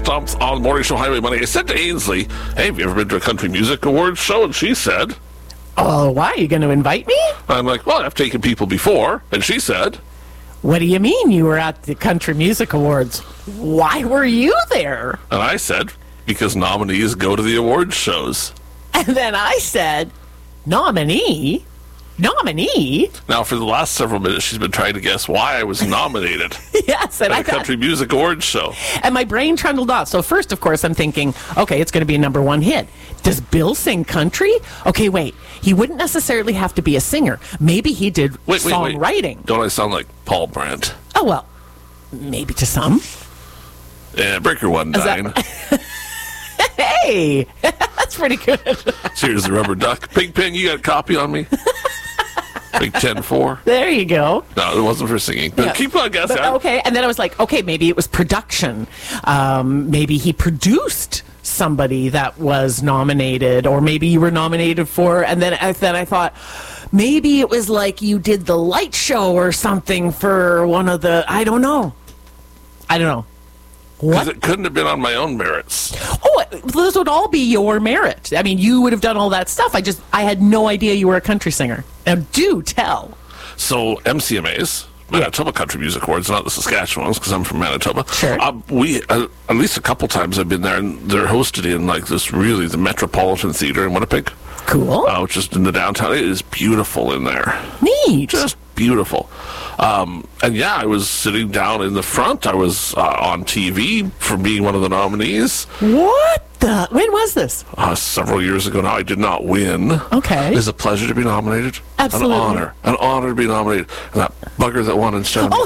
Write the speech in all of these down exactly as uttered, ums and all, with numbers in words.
on, on Morning Show Highway Money. I said to Ainsley, hey, have you ever been to a country music awards show? And she said, oh, why? Are you going to invite me? I'm like, well, I've taken people before. And she said, what do you mean you were at the Country Music Awards? Why were you there? And I said, because nominees go to the awards shows. And then I said, nominee? Nominee? Now, for the last several minutes, she's been trying to guess why I was nominated yes, and at I a thought, country music awards show. And my brain trundled off. So first, of course, I'm thinking, okay, it's going to be a number one hit. Does Bill sing country? Okay, wait. He wouldn't necessarily have to be a singer. Maybe he did wait, wait, songwriting. Wait. Don't I sound like Paul Brandt? Oh, well, maybe to some. Yeah, Breaker one nine. That... hey, that's pretty good. So here's the rubber duck. Pigpen, you got a copy on me? Big ten four. There you go. No, it wasn't for singing. But yeah. Keep on guessing. But, okay, and then I was like, okay, maybe it was production. Um, maybe he produced somebody that was nominated, or maybe you were nominated for, and then, then I thought, maybe it was like you did the light show or something for one of the, I don't know. I don't know. Because it couldn't have been on my own merits. Oh, those would all be your merit. I mean, you would have done all that stuff. I just, I had no idea you were a country singer. Now, do tell. So, M C M As, Manitoba yeah. Country Music Awards, not the Saskatchewan ones, because I'm from Manitoba. Sure. Uh, we, uh, at least a couple times I've been there, and they're hosted in, like, this really, the Metropolitan Theatre in Winnipeg. Cool. Uh, which is in the downtown. It is beautiful in there. Neat. Just beautiful. Um, and yeah, I was sitting down in the front. I was uh, on T V for being one of the nominees. What the? When was this? Uh, several years ago now. I did not win. Okay. It's a pleasure to be nominated. Absolutely. An honor. An honor to be nominated. And that bugger that won instead of me.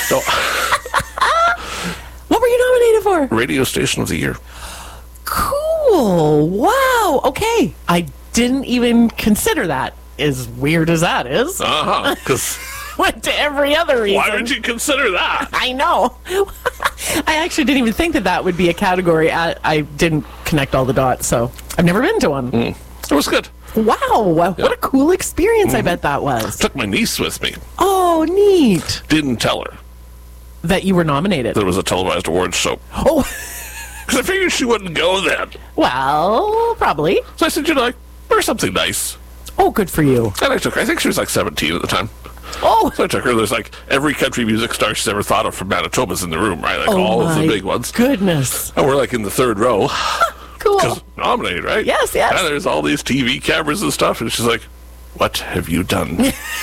Oh. What were you nominated for? Radio Station of the Year. Cool. Wow. Okay. I didn't even consider that, as weird as that is. Uh-huh. Because... went to every other reason. Why did you consider that? I know. I actually didn't even think that that would be a category. I, I didn't connect all the dots, so I've never been to one. Mm. It was good. Wow. What yeah. a cool experience mm-hmm. I bet that was. Took my niece with me. Oh, neat. Didn't tell her. That you were nominated. There was a televised awards show. Oh. Because I figured she wouldn't go then. Well, probably. So I said, you know, like, wear something nice. Oh, good for you. And I took her. I think she was like seventeen at the time. Oh. So I took her. There's like every country music star she's ever thought of from Manitoba's in the room, right? Like oh all of the big ones. Goodness. And we're like in the third row. Cool. Because nominated, right? Yes, yes. And there's all these T V cameras and stuff. And she's like, what have you done?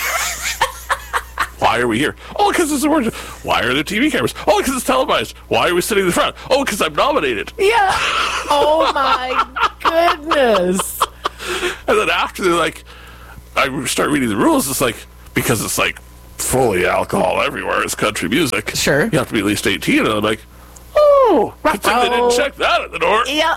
Why are we here? Oh, because it's awards. Why are there T V cameras? Oh, because it's televised. Why are we sitting in the front? Oh, because I'm nominated. Yeah. Oh, my goodness. And then after they're like, I start reading the rules, it's like, because it's like fully alcohol everywhere, it's country music. Sure. You have to be at least eighteen. And I'm like, oh, good thing they didn't check that at the door. Yeah.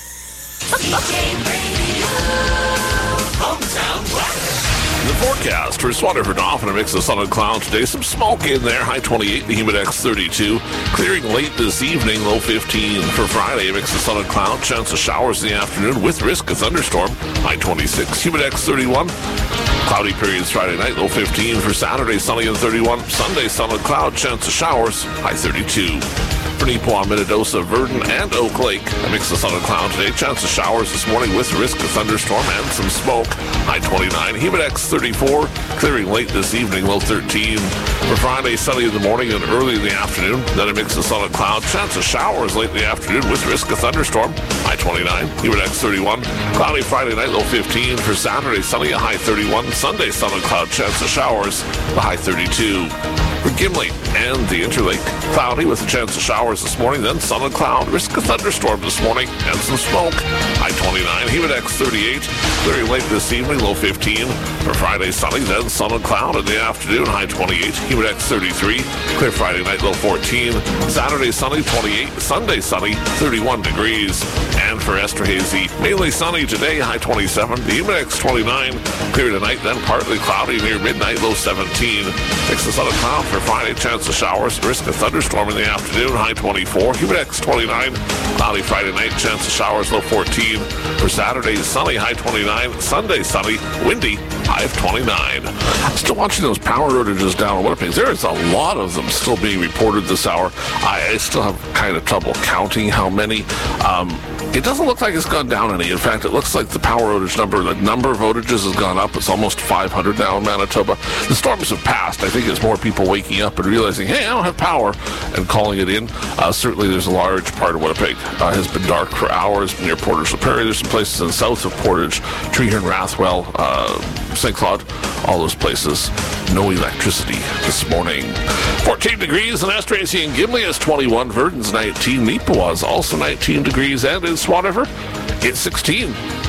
The forecast for Swaterford off and a mix of sun and cloud today. Some smoke in there. High twenty-eight, the Humidex thirty-two. Clearing late this evening, low fifteen. For Friday, a mix of sun and cloud. Chance of showers in the afternoon with risk of thunderstorm. High twenty-six, Humidex thirty-one. Cloudy periods Friday night, low fifteen. For Saturday, sunny and thirty-one. Sunday, sun and cloud. Chance of showers. High thirty-two. For Neepawa, Minnedosa, Verdon, and Oak Lake, a mix of sun and cloud today. Chance of showers this morning with risk of thunderstorm and some smoke. High twenty-nine. Humidex thirty-four. Clearing late this evening, low thirteen. For Friday, sunny in the morning and early in the afternoon. Then a mix of sun and cloud. Chance of showers late in the afternoon with risk of thunderstorm. High twenty-nine. Humidex thirty-one. Cloudy Friday night, low fifteen. For Saturday, sunny, a high thirty-one. Sunday, sun and cloud. Chance of showers, a high thirty-two. For Gimli and the Interlake, cloudy with a chance of showers this morning, then sun and cloud. Risk of thunderstorm this morning and some smoke. High twenty-nine. Humidex thirty-eight. Clearing late this evening, low fifteen. For Friday, sunny, then sun and cloud in the afternoon. High twenty-eight. Humidex thirty-three. Clear Friday night, low fourteen. Saturday, sunny, twenty-eight. Sunday, sunny, thirty-one degrees. And for Esterhazy, mainly sunny today, high twenty-seven. The Humidex twenty-nine. Clear tonight, then partly cloudy near midnight, low seventeen. Mix the sun and cloud for Friday, chance of showers. Risk of thunderstorm in the afternoon, high twenty-four. Humidex twenty-nine. Cloudy Friday night, chance of showers, low fourteen. For Saturday, sunny, high twenty-nine. Sunday, sunny, windy, high of twenty-nine. Still watching those power outages down in Winnipeg. There is a lot of them still being reported this hour. I, I still have kind of trouble counting how many. Um, it doesn't look like it's gone down any. In fact, it looks like the power outage number, the number of outages has gone up. It's almost five hundred now in Manitoba. The storms have passed. I think it's more people waking up and realizing, hey, I don't have power, and calling it in. Uh, certainly there's a large part of Winnipeg uh, has been dark for hours near Portage la Prairie. There's some places in the south of Portage, Treehorn, Rathwell, uh, Saint Claude, all those places. No electricity this morning. fourteen degrees in Estracy and Gimli is twenty-one. Verdun's nineteen. Neepawa is also nineteen degrees. And in Swan River, it's sixteen.